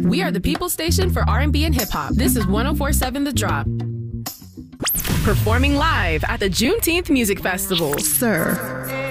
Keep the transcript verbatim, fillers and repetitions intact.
We are the people station for R and B and hip hop. This is one oh four point seven The Drop. Performing live at the Juneteenth Music Festival. Sir.